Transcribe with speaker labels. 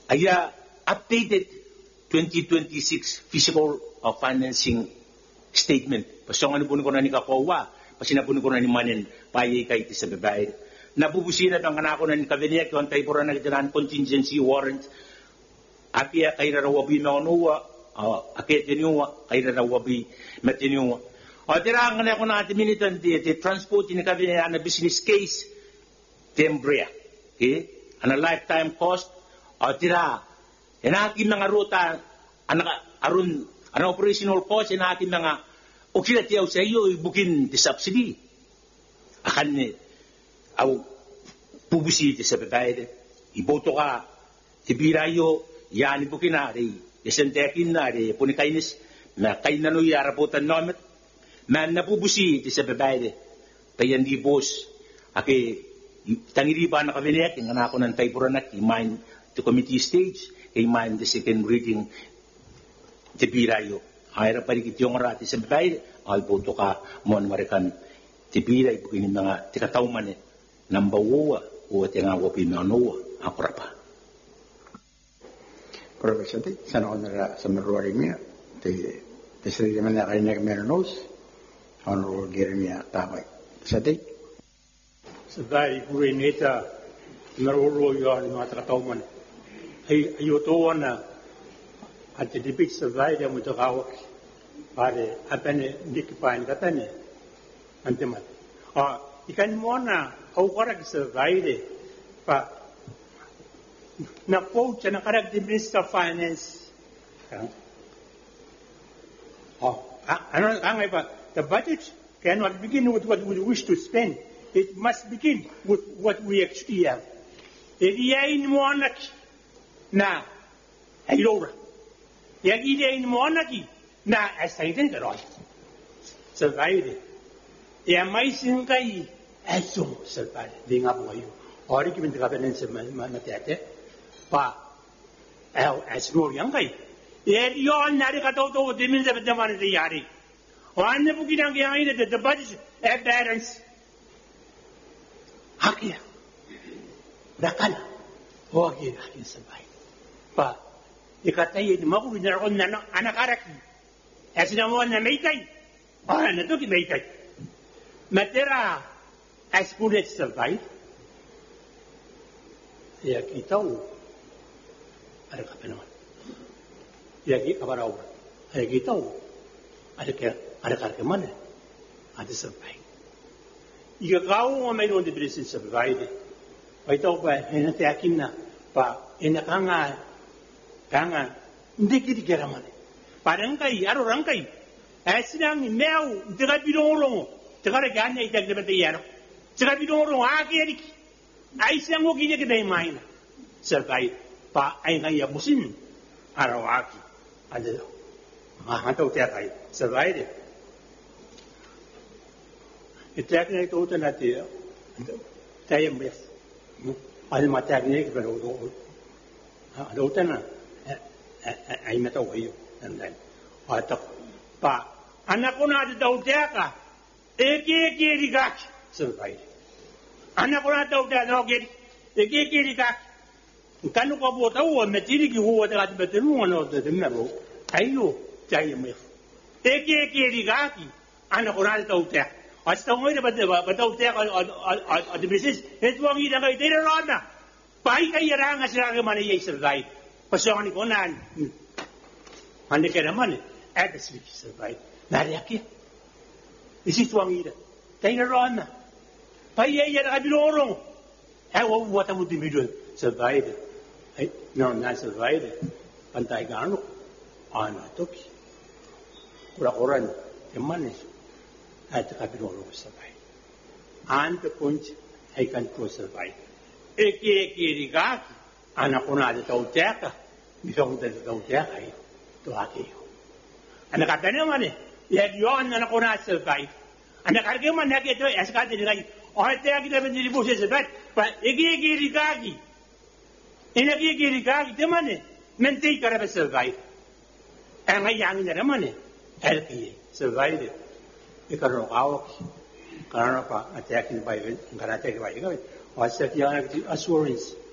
Speaker 1: Aya updated 2026 fiscal financing statement. Pasong ano po ko na ni Kakowa, pasinapunin ko na ni Manin, payay kay sa babae. Nabubusinat ang kanako na ni Kabinet, kung tayo po na nagdaan contingency warrant, apia kay rarawabi maunuwa, akit tinuwa, kay rarawabi matinuwa. O tira ang kanako na ating militan, di transport ni Kabinet na business case, Tembrea. Okay? Ang lifetime cost, o tira, inakin mga ruta, arun, ang operational cost, inakin mga, o kinatiyaw sa iyo, ibukin the subsidy. Akan ni, aw, publicity sa babae, iboto ka, tibirayo, yan ibukin na, isentekin na, punikainis, na kayo na nuy, araputan namin, man napubusi sa babae, tayan di boss, aki, tangiriba na kabinet, yung anak ko ng taypuranak, imain to committee stage, imain the second reading, tibirayo. Ayra parikit yung rati sa babae, ay boto ka mo ang marikan tibira ibugin mga tikatauman nambawa o tinga wapi manuwa ako rapa.
Speaker 2: Profesor, sana ko na sa maruwari niya, tisari naman na kayo na meronos, honorable Jeremia Tabay. Sati?
Speaker 3: Sa bahay, kuri nita, maruwaro yung mga tikatauman, ay ayutuan na at ditipid sa bahay na mo takawak. Pare, apane dikipain katane, antemat. Ikan mo na, aukarag sa baile, pa, na-quote siya, nakarag di Minister of Finance. Ano pa, the budget cannot begin with what we wish to spend. It must begin with what we actually have. Iyayin mo na, ay lora. Iyayin mo na asaitin ka ron. Sa baile. Iya may singkay. Eso sa baile. Di nga po kayo. Ori kimin ka pa sa matete. Pa. Asmo yang kay. Iya yon nari ka to di min sa naman na yari. O ano po ginang ina the budget balance. Hakia. Dakala. O hakin sa baile. Pa. Ikatay ni makuwi na ron na anak-arak. Asinamuan na maytay. Na to ki maytay. Matera as pulit sa bay. Ya kita ada ka naman. Ya ki abaraw. Ay kita ada ka man. Ada sa bay. Igagaw mo may doon di bilis sa bay. Ay to ba hinati akin na pa inakanga hindi kiti man. Parangkai, aro rangkai. Asinang meu, tega bidong tega regane itak de yaro. Tega bidong aki. Ai sinang ogi je kedai main. Serbai pa ai ngai musin. Aro aki. Ade. Hanto te kai. Serbai de. Itak ne to ta nati. Tayem bes. Al matak ne ke do. Do ta na. Ai mata wayo. Nandan. Atak pa anak ko na daw ka eki rigak survive anak ko na daw no geri eki rigak kanu ko bota o metiri ki huwa da betenu no de mero ayo jai me eki rigak anak ko na daw asta mo ide ba daw a de business het wang ida ga ide rana pai kai ranga sira ga mane yei survive pasoni ko na Ande kaya naman at the switch survive. Nariaki. Isi tuang ida. Tayo ron na. Payaya na kabilorong. What would the middle survive? No, not survive. Pantay gano. Ano toki. Kura-kuran. Yamanis. At the kabilorong survive. And the point I can survive. Eki rigaki. Anak ko na ito teka. Bisong ito teka. Tuhakiyo. Anak kata naman ya yon anak ko na survive. Anak karga man na kito askate ni orang tega kita menjadi bos survive. Pa igi rigagi. Igi rigagi temane menti kara survive. Ang yang ni naman LP survive. Ikaron awak. Karena apa? Attack ni bayi, karena attack bayi kan. Wasat yang assurance.